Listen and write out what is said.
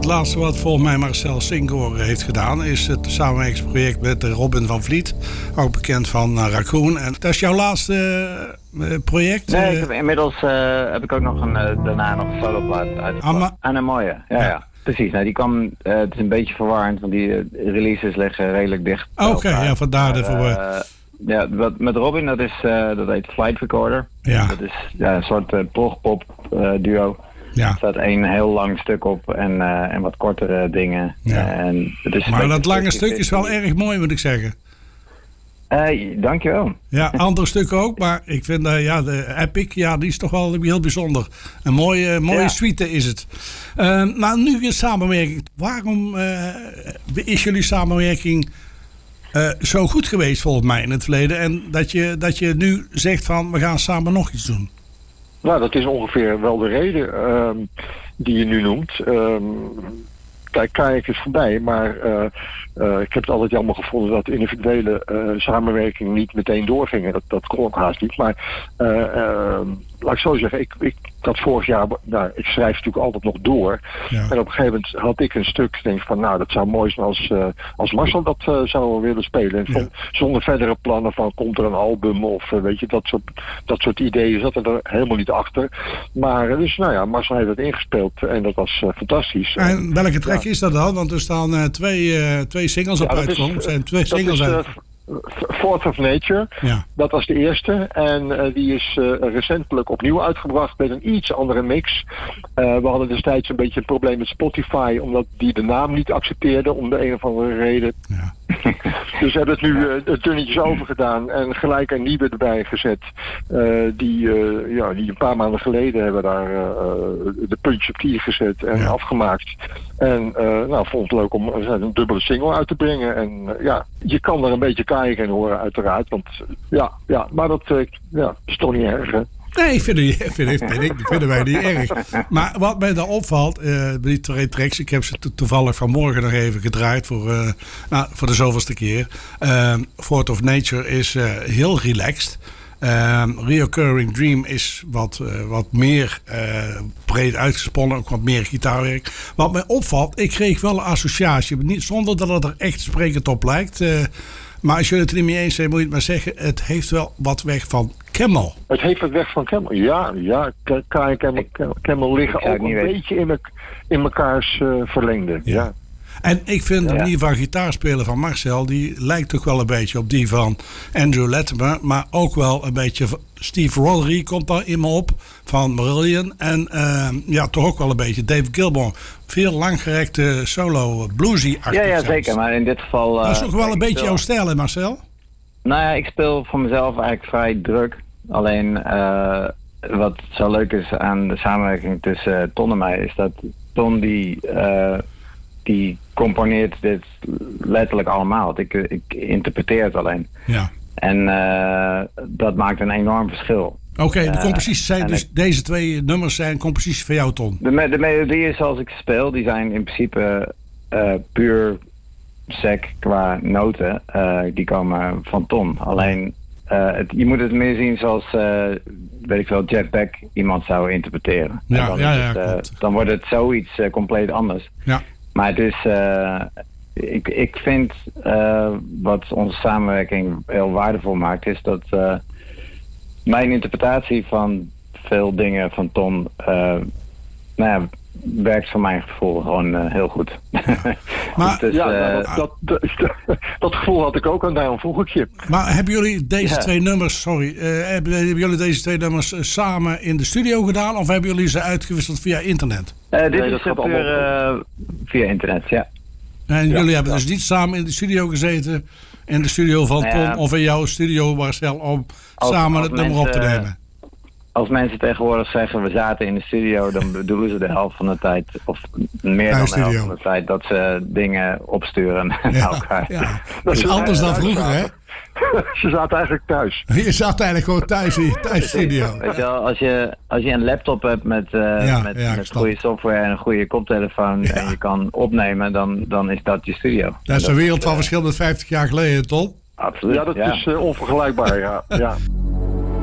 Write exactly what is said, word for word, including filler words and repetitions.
laatste wat volgens mij Marcel Sincor heeft gedaan is het samenwerkingsproject met Robin van Vliet, ook bekend van uh, Raccoon. En dat is jouw laatste uh, project? Nee, ik heb, inmiddels uh, heb ik ook nog een, uh, daarna nog een soloplaat uitgebracht. Anna Mooie, ja, ja. ja. Precies, nou, die kwam, uh, het is een beetje verwarrend, want die uh, releases liggen redelijk dicht. Oké, okay, ja, vandaar de voor. Uh, ja, wat, met Robin, dat is, uh, dat heet Flight Recorder. Ja. Dat is ja, een soort uh, prog-pop uh, duo. Ja. Er staat één heel lang stuk op en, uh, en wat kortere dingen. Ja. En het is maar dat lange stuk is wel erg mooi, moet ik zeggen. Uh, dankjewel. Ja, andere stukken ook, maar ik vind uh, ja, de Epic, ja, die is toch wel heel bijzonder. Een mooie, mooie ja. suite is het. Uh, maar nu weer samenwerking. Waarom uh, is jullie samenwerking uh, zo goed geweest volgens mij in het verleden? En dat je, dat je nu zegt van, we gaan samen nog iets doen. Nou, dat is ongeveer wel de reden uh, die je nu noemt. Uh, Kijk, kijk is voorbij, maar uh, uh, ik heb het altijd jammer gevonden dat individuele uh, samenwerkingen niet meteen doorgingen. Dat, dat kon haast niet. Maar uh, uh, laat ik zo zeggen, ik, ik had vorig jaar, nou, ik schrijf natuurlijk altijd nog door. Ja. En op een gegeven moment had ik een stuk, denk van, nou, dat zou mooi zijn als, uh, als Marcel dat uh, zou willen spelen. En van, ja. Zonder verdere plannen van, komt er een album of uh, weet je, dat soort, dat soort ideeën zat er helemaal niet achter. Maar dus, nou ja, Marcel heeft dat ingespeeld en dat was uh, fantastisch. En welke track ja. is dat dan? Want er staan uh, twee, uh, twee singles op ja, uitgekomen. Er zijn twee singles uit. Force of Nature, ja. Dat was de eerste. En uh, die is uh, recentelijk opnieuw uitgebracht met een iets andere mix. Uh, we hadden destijds een beetje een probleem met Spotify, omdat die de naam niet accepteerde, om de een of andere reden. Ja. Dus we hebben het nu uh, dunnetjes over gedaan en gelijk een nieuwe erbij gezet. Uh, die, uh, ja, die een paar maanden geleden hebben daar uh, de puntje op die gezet en ja. afgemaakt. En uh, nou, vond het leuk om een dubbele single uit te brengen. En uh, ja, je kan er een beetje kijken en horen uiteraard. Want uh, ja, ja, maar dat uh, ja, is toch niet erg, hè? Nee, ik vind het, vind, vind, vind, vinden wij niet erg. Maar wat mij daar opvalt, uh, die twee tracks, ik heb ze to- toevallig vanmorgen nog even gedraaid voor, uh, nou, voor de zoveelste keer. Uh, Force of Nature is uh, heel relaxed. Uh, Reoccurring Dream is wat, uh, wat meer uh, breed uitgesponnen, ook wat meer gitaarwerk. Wat mij opvalt, ik kreeg wel een associatie, niet, zonder dat het er echt sprekend op lijkt. Uh, maar als jullie het er niet mee eens zijn, moet je het maar zeggen, het heeft wel wat weg van Camel. Het heeft wat weg van Camel, ja. ja. Kai en Camel, Camel liggen ook een weten. beetje in, me, in mekaars uh, verlengde. Ja. ja. En ik vind ja. de manier van gitaarspelen van Marcel, die lijkt toch wel een beetje op die van Andrew Latimer, maar ook wel een beetje Steve Roderick komt daar in me op, van Marillion. En uh, ja, toch ook wel een beetje Dave Gilmour. Veel langgerekte solo bluesy-achtig. Ja, ja, zeker, maar in dit geval... Uh, dat is ook wel een beetje speel... jouw stijl, hè Marcel? Nou ja, ik speel voor mezelf eigenlijk vrij druk. Alleen, uh, wat zo leuk is aan de samenwerking tussen uh, Ton en mij, is dat Ton die... Uh, die componeert dit letterlijk allemaal. Ik, ik interpreteer het alleen. Ja. En uh, dat maakt een enorm verschil. Oké, okay, de composities zijn uh, dus ik, deze twee nummers zijn composities van jou, Ton? De, de melodieën zoals ik speel, die zijn in principe uh, puur sec qua noten. Uh, die komen van Ton. Alleen, uh, het, je moet het meer zien zoals, uh, weet ik veel, Jeff Beck iemand zou interpreteren. Ja, dan, ja, het, ja, uh, dan wordt het zoiets uh, compleet anders. Ja. Maar het is, uh, ik, ik vind uh, wat onze samenwerking heel waardevol maakt, is dat uh, mijn interpretatie van veel dingen van Ton, uh, nou ja, werkt voor mijn gevoel gewoon uh, heel goed. Maar dus, ja, uh, nou, dat, dat, dat, dat gevoel had ik ook en daarom vroeg ik je. Maar hebben jullie deze ja. twee nummers, sorry, uh, hebben, hebben jullie deze twee nummers uh, samen in de studio gedaan of hebben jullie ze uitgewisseld via internet? Uh, dit nee, is puur uh, via internet, ja. En ja, jullie hebben ja. dus niet samen in de studio gezeten, in de studio van nou Ton ja, of in jouw studio, Marcel, om als, samen als het nummer mensen, op te nemen? Als mensen tegenwoordig zeggen we zaten in de studio, dan bedoelen ze de helft van de tijd, of meer dan de helft van de tijd, dat ze dingen opsturen naar ja, elkaar. Ja. Dat is anders dan vroeger, hè? Ze zaten eigenlijk thuis. Je zat eigenlijk gewoon thuis in je thuisstudio. Weet je wel, als je, als je een laptop hebt met, uh, ja, met, ja, met goede software en een goede koptelefoon ja. en je kan opnemen, dan, dan is dat je studio. Dat is een wereld van verschil met vijftig jaar geleden, Ton. Absoluut. Ja, dat ja. is uh, onvergelijkbaar, ja. ja.